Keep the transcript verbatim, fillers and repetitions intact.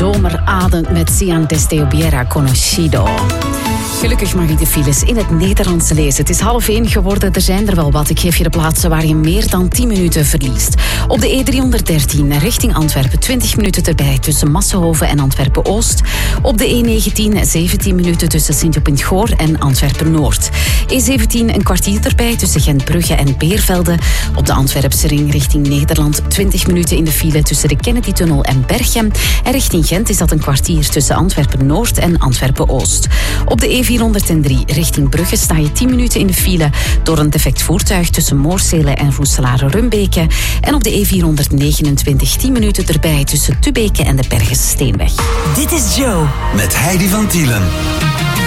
zomer ademt met Si antes te hubiera conocido. Gelukkig mag ik de files in het Nederlands lezen. Het is half één geworden, er zijn er wel wat. Ik geef je de plaatsen waar je meer dan tien minuten verliest. Op de E driehonderddertien richting Antwerpen twintig minuten erbij tussen Massenhoven en Antwerpen-Oost. Op de E negentien zeventien minuten tussen Sint-Job-in-het-Goor en Antwerpen-Noord. E zeventien een kwartier erbij tussen Gentbrugge en Beervelde. Op de Antwerpse ring richting Nederland twintig minuten in de file tussen de Kennedy-tunnel en Berchem. En richting Gent is dat een kwartier tussen Antwerpen-Noord en Antwerpen-Oost. Op de E vierhonderddrie richting Brugge sta je tien minuten in de file door een defect voertuig tussen Moorsele en Roeselare-Rumbeke. En op de E vierhonderdnegenentwintig tien minuten erbij tussen Tubeke en de Bergensteenweg. Dit is Joe. Met Heidi van Tielen.